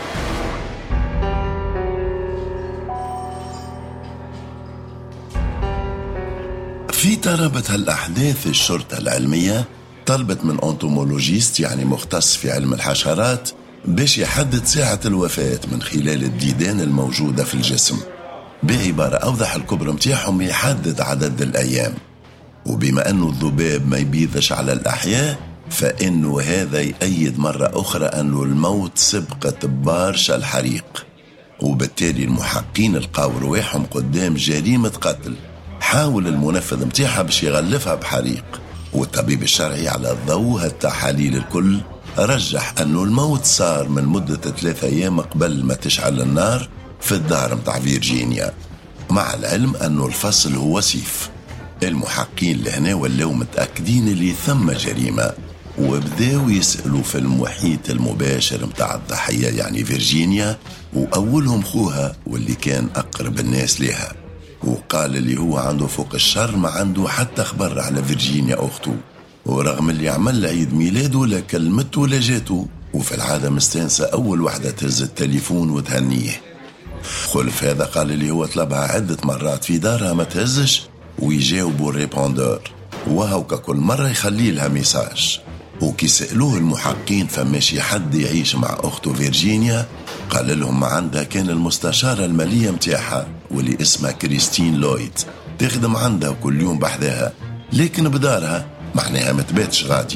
في ترابط هالأحداث الشرطة العلمية طلبت من أنتومولوجيست يعني مختص في علم الحشرات باش يحدد ساعة الوفاة من خلال الديدان الموجودة في الجسم، بعبارة أوضح الكبر متاعهم يحدد عدد الأيام. وبما أنه الذباب ما يبيضش على الأحياء فإنه هذا يأيد مرة أخرى أنه الموت سبقت بارشا الحريق، وبالتالي المحققين لقاو رواحهم قدام جريمة قتل حاول المنفذ متاعها باش يغلفها بحريق. والطبيب الشرعي على الضوء التحاليل الكل رجح أنه الموت صار من مدة ثلاثة أيام قبل ما تشعل النار في الدار متاع فيرجينيا، مع العلم أنه الفصل هو سيف. المحققين لهنا ولاو متأكدين اللي ثم جريمة، وبداو يسألوا في المحيط المباشر متاع الضحية يعني فيرجينيا، وأولهم خوها واللي كان أقرب الناس لها، وقال اللي هو عنده فوق الشر ما عنده حتى خبر على فيرجينيا أخته، ورغم اللي عمل عيد ميلاده لا كلمته ولا جاته، وفي العادة مستانسة أول واحدة تهز التليفون وتهنيه. خلف هذا قال اللي هو طلبها عدة مرات في دارها ما تهزش ويجاوبوا الريبوندور، وهو كل مرة يخلي لها ميساج. وكي سألوه المحققين فماشي حد يعيش مع أخته فيرجينيا، قال لهم ما عندها كان المستشارة المالية متاعها واللي اسمها كريستين لويد تخدم عندها كل يوم بحذاها، لكن بدارها معناها ما تباتش غادي.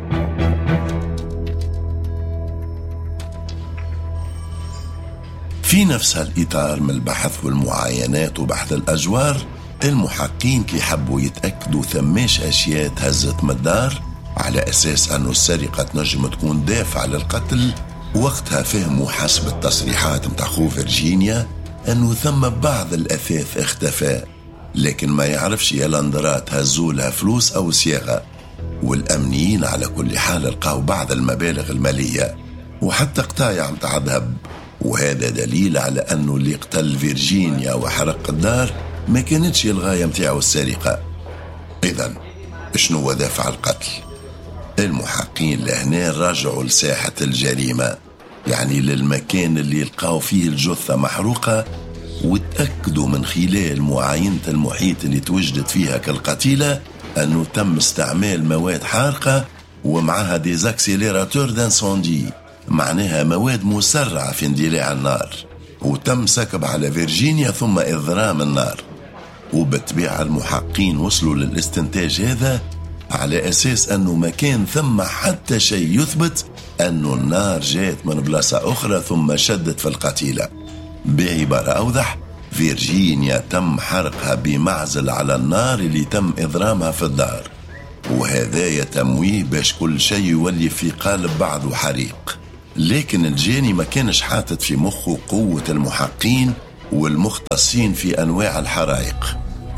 في نفس الإطار من البحث والمعاينات وبحث الأجوار، المحققين كي حبوا يتأكدوا ثماش أشياء تهزت من الدار على أساس أنه السرقة نجم تكون دافع للقتل، وقتها فهموا حسب التصريحات متاع خو فيرجينيا أنه ثم بعض الأثاث اختفى، لكن ما يعرفش يا لاندرات هزولها فلوس أو صياغة. والأمنيين على كل حال لقاو بعض المبالغ المالية وحتى قطايع متاع ذهب، وهذا دليل على أنه اللي قتل فيرجينيا وحرق الدار ما كانتش الغاية متاعه السرقة. إذن شنو دافع القتل؟ المحققين لهنا رجعوا لساحة الجريمة يعني للمكان اللي لقاو فيه الجثة محروقة، وتأكدوا من خلال معاينة المحيط اللي توجدت فيها كالقتيلة أنه تم استعمال مواد حارقة ومعها ديزاكسيليراتور دانسوندي، معناها مواد مسرعة في اندلاع النار، وتم سكب على فيرجينيا ثم إضرام النار. وبالطبيعة المحققين وصلوا للاستنتاج هذا على أساس أنه ما كان ثم حتى شيء يثبت أنه النار جات من بلاصة أخرى ثم شدت في القتيلة. بعبارة أوضح، فيرجينيا تم حرقها بمعزل على النار اللي تم إضرامها في الدار، وهذا تمويه باش كل شيء يولي في قالب بعضه حريق. لكن الجاني ما كانش حاطط في مخه قوة المحققين والمختصين في أنواع الحرائق.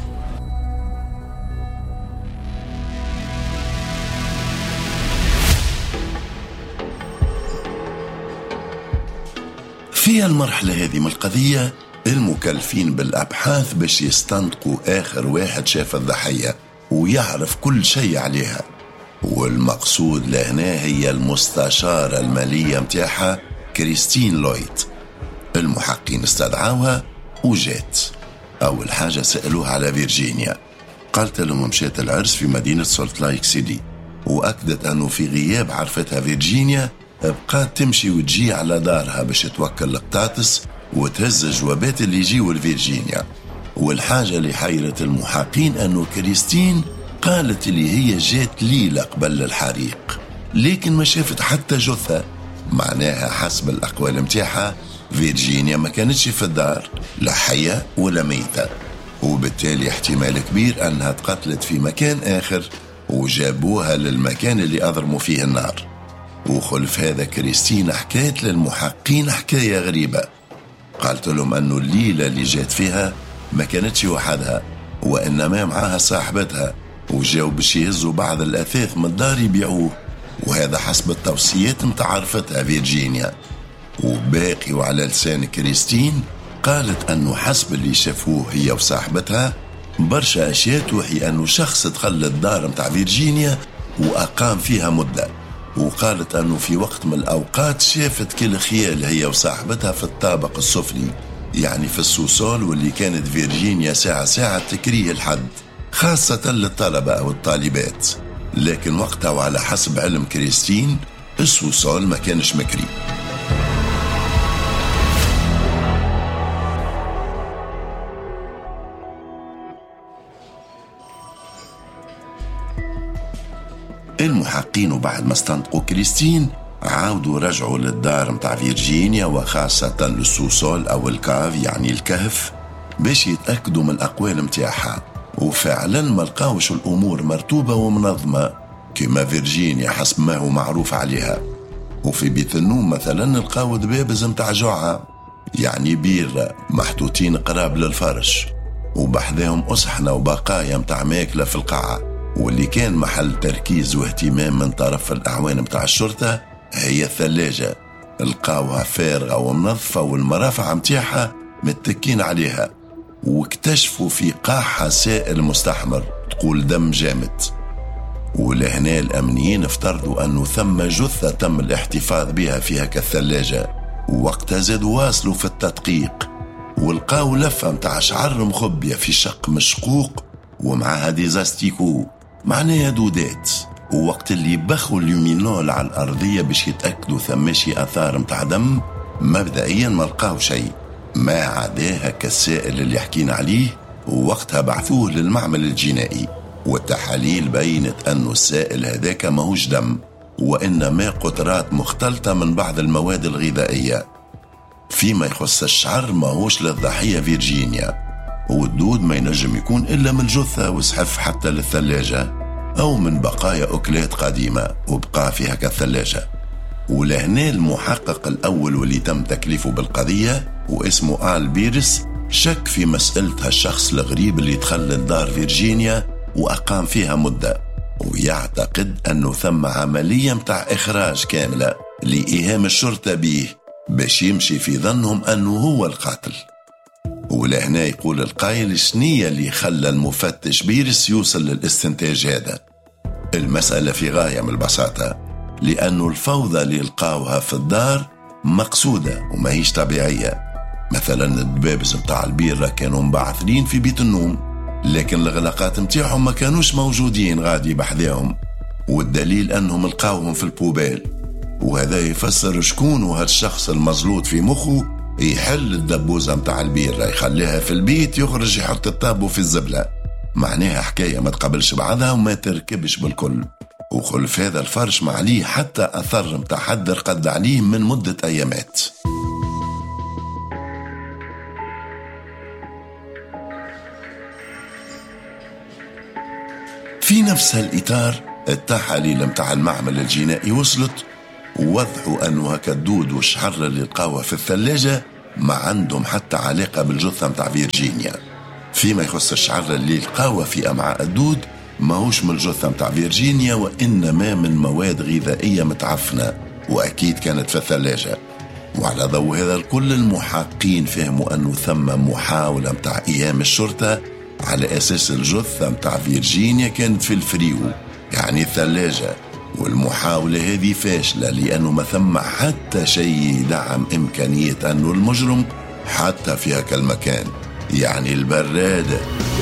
في المرحلة هذه من القضية المكلفين بالأبحاث باش يستنطقوا آخر واحد شاف الضحية ويعرف كل شيء عليها، والمقصود لهنا هي المستشارة المالية متاعها كريستين لويد. المحققين استدعوها وجات. أول حاجة سألوها على فيرجينيا، قالت لهم مشات العرس في مدينة سولت لايك سيتي، وأكدت أنه في غياب عرفتها فيرجينيا بقات تمشي وتجي على دارها باش توكل القطاطس وتهز الجوابات اللي يجيوا لفيرجينيا. والحاجة اللي حيرت المحققين أنه كريستين قالت اللي هي جات ليلة قبل الحريق، لكن ما شافت حتى جثة، معناها حسب الأقوال متاعها فيرجينيا ما كانتش في الدار لا حية ولا ميتة، وبالتالي احتمال كبير أنها تقتلت في مكان آخر وجابوها للمكان اللي أضرموا فيه النار. وخلف هذا كريستين حكيت للمحققين حكاية غريبة، قالت لهم أنه الليلة اللي جات فيها ما كانتش وحدها وإنما معاها صاحبتها، وجاو باش يهزوا بعض الأثاث من الدار يبيعوه، وهذا حسب التوصيات متعرفتها فيرجينيا. وباقي وعلى لسان كريستين قالت أنه حسب اللي شافوه هي وصاحبتها برشا أشياء توحي أنه شخص دخل الدار متاع فيرجينيا وأقام فيها مدة، وقالت أنه في وقت من الأوقات شافت كل خيال هي وصاحبتها في الطابق السفلي، يعني في السوسول، واللي كانت فيرجينيا ساعة ساعة تكريه الحد خاصة للطلبة أو الطالبات. لكن وقتها وعلى حسب علم كريستين السوسول ما كانش مكري. المحققين وبعد ما استنطقوا كريستين عاودوا رجعوا للدار متاع فيرجينيا وخاصة للسوسول أو الكاف يعني الكهف باش يتأكدوا من الأقوال متاعها، وفعلا ما لقاوش الأمور مرتوبة ومنظمة كما فيرجينيا حسب ما هو معروف عليها. وفي بيت النوم مثلا لقاو دبابز متاع جوعة يعني بير محطوطين قراب للفرش، وبحذاهم أصحنة وبقايا متاع ماكلة في القاعة، واللي كان محل تركيز واهتمام من طرف الأعوان متاع الشرطة هي الثلاجة، لقاوها فارغة ومنظفة والمرافع متاعها متكين عليها، واكتشفوا في قاعها سائل مستحمر تقول دم جامد. ولهنا الأمنيين افترضوا أنه ثم جثة تم الاحتفاظ بها فيها كالثلاجة، ووقتها زادوا واصلوا في التدقيق ولقاو لفة متاع شعر مخبية في شق مشقوق ومعها ديزاستيكو معناها دودات. ووقت اللي بخوا اليومينول على الأرضية باش يتأكدوا ثماشي أثار متاع دم، مبدئيا ما لقاو شيء ما عداها كالسائل اللي حكينا عليه، ووقتها بعثوه للمعمل الجنائي، والتحاليل بينت أنه السائل هذاك ماهوش دم وإنما قطرات مختلطة من بعض المواد الغذائية. فيما يخص الشعر ماهوش للضحية فيرجينيا، والدود ما ينجم يكون إلا من جثة وسحف حتى للثلاجة أو من بقايا أكلات قديمة وبقى فيها كالثلاجة. ولهنا المحقق الأول واللي تم تكليفه بالقضية واسمه آل بيرس شك في مسألة هالشخص الغريب اللي دخل لدار فيرجينيا وأقام فيها مدة، ويعتقد أنه ثم عملية متاع إخراج كاملة لإيهام الشرطة به باش يمشي في ظنهم أنه هو القاتل. ولهنا يقول القائل شنية اللي خلى المفتش بيرس يوصل للاستنتاج هذا؟ المسألة في غاية من البساطة، لأنه الفوضى اللي لقاوها في الدار مقصودة وما هيش طبيعية. مثلا الدبابز متاع البيرة كانوا مبعثرين في بيت النوم، لكن الغلاقات متاعهم ما كانوش موجودين غادي بحذاهم، والدليل أنهم لقاوهم في البوبال. وهذا يفسر شكون هذا الشخص المزلوط في مخه يحل الدبوزة متاع البيرة يخليها في البيت، يخرج يحط الطابو في الزبلة. معناها حكاية ما تقبلش بعضها وما تركبش بالكل. وخلف هذا الفرش ما عليه حتى أثر متحدر قد عليه من مدة أيامات. في نفس الإطار التحاليل متاع المعمل الجنائي وصلت ووضحوا أنه هكا الدود والشحر اللي لقاوها في الثلاجة ما عندهم حتى علاقة بالجثة متاع فيرجينيا. فيما يخص الشعر اللي لقاوها في أمعاء الدود ماهوش من الجثة متاع فيرجينيا، وإنما من مواد غذائية متعفنة وأكيد كانت في الثلاجة. وعلى ضوء هذا الكل المحققين فهموا أنه ثم محاولة متاع إيام الشرطة على أساس الجثة متاع فيرجينيا كانت في الفريو يعني الثلاجة، والمحاولة هذه فاشلة لأنه ما ثم حتى شيء يدعم إمكانية أنه المجرم حتى في هكا المكان يعني البرادة.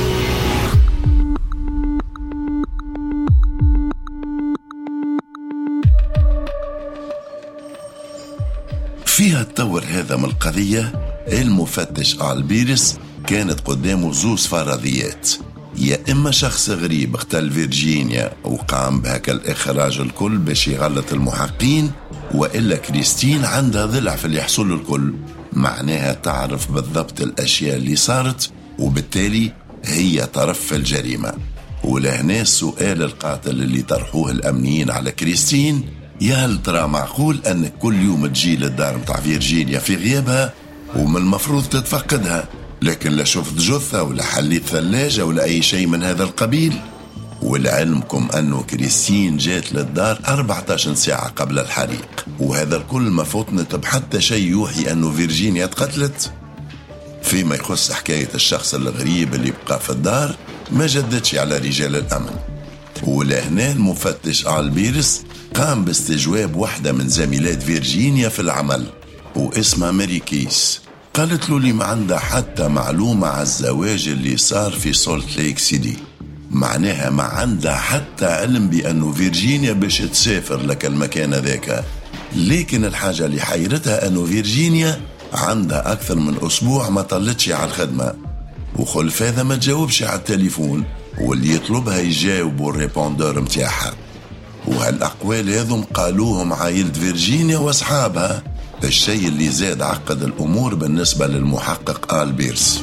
فيها التطور هذا من القضية المفتش ألبيرس كانت قدامه زوز فرضيات: يا إما شخص غريب اختل فيرجينيا وقام بهكا الإخراج الكل باش يغلط المحققين، وإلا كريستين عندها ضلع في اللي يحصل الكل، معناها تعرف بالضبط الأشياء اللي صارت وبالتالي هي طرف في الجريمة. ولهنا السؤال القاتل اللي طرحوه الأمنيين على كريستين: يا هل ترى معقول أنك كل يوم تجي للدار متاع فيرجينيا في غيابها ومن المفروض تتفقدها، لكن لا شفت جثة ولا حليت ثلاجة ولا أي شيء من هذا القبيل؟ ولعلمكم أنه كريستين جات للدار أربعة عشر ساعة قبل الحريق، وهذا الكل ما فوتنت بحتى شيء يوحي أنه فيرجينيا اتقتلت. فيما يخص حكاية الشخص الغريب اللي بقى في الدار ما جدتش على رجال الأمن، ولهنا المفتش ألبيرس قام باستجواب واحدة من زميلات فيرجينيا في العمل واسمها ماري كيس. قالت له لي ما عندها حتى معلومة على الزواج اللي صار في سولت ليك سيدي، معناها ما عندها حتى علم بأنه فيرجينيا باش تسافر لك المكان ذاك. لكن الحاجة اللي حيرتها أنه فيرجينيا عندها أكثر من أسبوع ما طلتش على الخدمة، وخلف هذا ما تجاوبش على التليفون، واللي يطلبها يجاوبوا الريبوندور متاعها. وهالأقوال هذم قالوهم عائلة فيرجينيا وأصحابها، الشيء اللي زاد عقد الأمور بالنسبة للمحقق ألبيرس.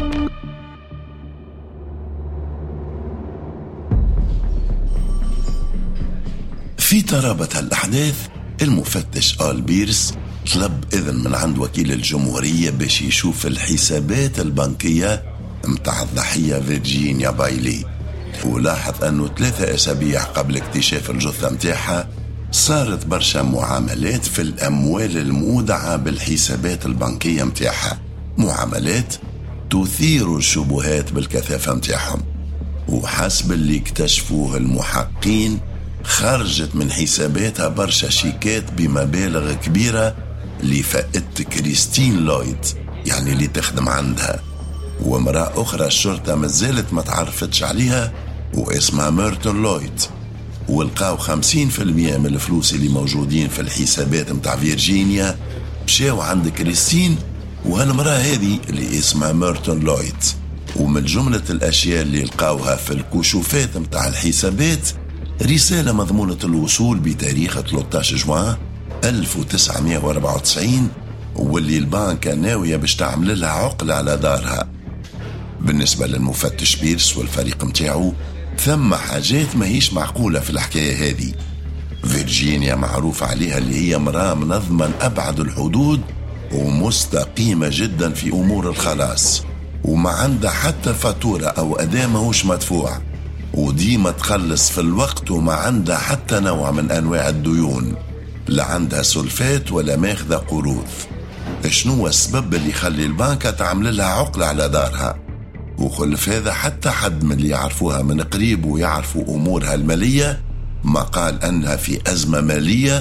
في ترابة الأحداث المفتش ألبيرس طلب إذن من عند وكيل الجمهورية باش يشوف الحسابات البنكية متاع الضحية فيرجينيا بايلي، ولاحظ أنه ثلاثة أسابيع قبل اكتشاف الجثة متاعها صارت برشا معاملات في الأموال المودعة بالحسابات البنكية متاعها، معاملات تثير الشبهات بالكثافة متاعهم. وحسب اللي اكتشفوه المحققين خرجت من حساباتها برشا شيكات بمبالغ كبيرة لفائدة كريستين لويد يعني اللي تخدم عندها، وامرأة أخرى الشرطة مازالت ما تعرفتش عليها واسمها ميرتون لويد. ولقاو خمسين في المية من الفلوس اللي موجودين في الحسابات متاع فيرجينيا مشاو عند كريستين وهالمرأة هذه اللي اسمها ميرتون لويد. ومن جملة الأشياء اللي لقاوها في الكشوفات متاع الحسابات رسالة مضمونة الوصول بتاريخ ثلاثة عشر جوان ألف وتسعمائة وأربعة وتسعين واللي البنكة ناوية باش تعمل لها عقلة على دارها. بالنسبة للمفتش بيرس والفريق متاعو ثم حاجات ما هيش معقولة في الحكاية هذه. فيرجينيا معروف عليها اللي هي امرأة منظمة أبعد الحدود ومستقيمة جدا في أمور الخلاص، وما عندها حتى فاتورة أو أداة ماهوش مدفوع، وديما تخلص في الوقت وما عندها حتى نوع من أنواع الديون، لا عندها سلفات ولا ماخذة قروض. شنو السبب اللي يخلي البنكة تعمل لها عقلة على دارها؟ وخلف هذا حتى حد من اللي يعرفوها من قريب ويعرفوا أمورها المالية ما قال أنها في أزمة مالية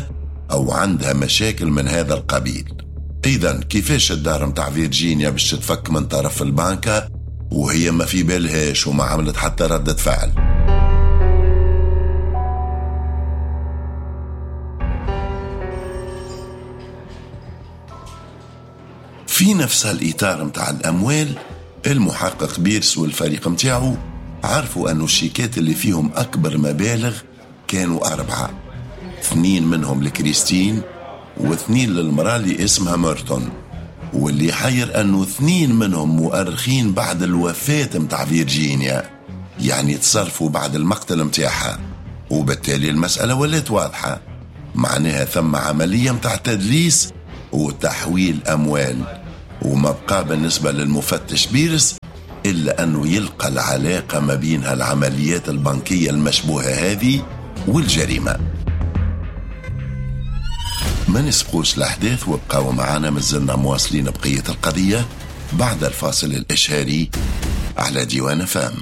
أو عندها مشاكل من هذا القبيل. إذن كيفاش الدار متاع فيرجينيا باش تتفك من طرف البنكة وهي ما في بالهاش وما عملت حتى ردة فعل؟ في نفس الإطار متاع الأموال، المحقق بيرس والفريق متاعه عرفوا أنه الشيكات اللي فيهم أكبر مبالغ كانوا أربعة، اثنين منهم لكريستين واثنين للمرأة اللي اسمها ميرتون، واللي يحير أنه اثنين منهم مؤرخين بعد الوفاة متاع فيرجينيا، يعني تصرفوا بعد المقتل متاعها، وبالتالي المسألة ولات واضحة، معناها ثم عملية متاع تدليس وتحويل أموال. وما بقى بالنسبة للمفتش بيرس إلا أنه يلقى العلاقة ما بين العمليات البنكية المشبوهة هذه والجريمة. ما نسبقوش الأحداث وابقوا معنا، مازلنا مواصلين بقية القضية بعد الفاصل الإشهاري على ديوان فام.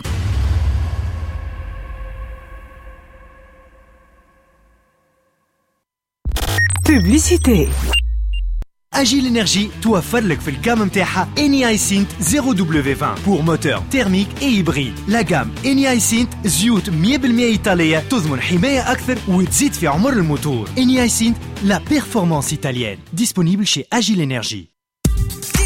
بوبليسيتي. أجيل إنرجي توفر لك في الجام متاعها إني هايسينت زيرو دبليو عشرين pour moteur thermique et hybride. لا جام إني هايسينت زيوت مية بالمية إيطالية تضمن حماية أكثر وتزيد في عمر الموتور. إني هايسينت لا بيرفورمانس إيطاليenne. Disponible chez Agile Energy.